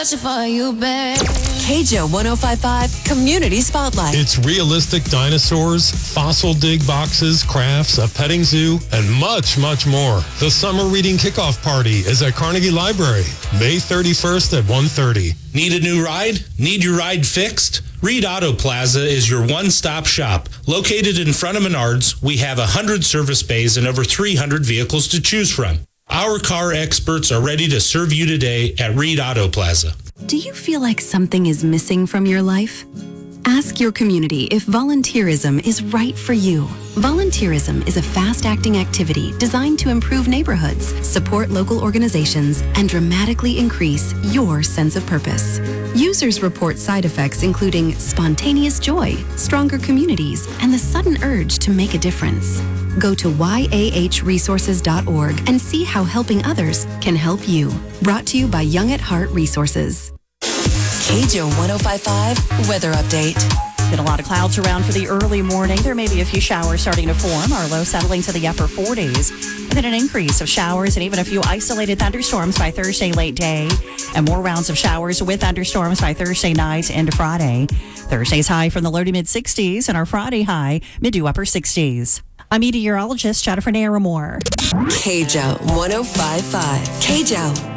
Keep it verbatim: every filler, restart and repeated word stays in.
For you, babe. K J O one oh five point five Community Spotlight. It's realistic dinosaurs, fossil dig boxes, crafts, a petting zoo, and much, much more. The Summer Reading Kickoff Party is at Carnegie Library, May thirty-first at one thirty. Need a new ride? Need your ride fixed? Reed Auto Plaza is your one-stop shop. Located in front of Menards, we have one hundred service bays and over three hundred vehicles to choose from. Our car experts are ready to serve you today at Reed Auto Plaza. Do you feel like something is missing from your life? Ask your community if volunteerism is right for you. Volunteerism is a fast-acting activity designed to improve neighborhoods, support local organizations, and dramatically increase your sense of purpose. Users report side effects including spontaneous joy, stronger communities, and the sudden urge to make a difference. Go to y a h resources dot org and see how helping others can help you. Brought to you by Young at Heart Resources. K J O one oh five point five Weather Update. Been a lot of clouds around for the early morning. There may be a few showers starting to form. Our low settling to the upper forties. And then an increase of showers and even a few isolated thunderstorms by Thursday late day. And more rounds of showers with thunderstorms by Thursday night into Friday. Thursday's high from the low to mid sixties and our Friday high mid to upper sixties. I'm meteorologist Jennifer Naramore. K J O one oh five point five. K J O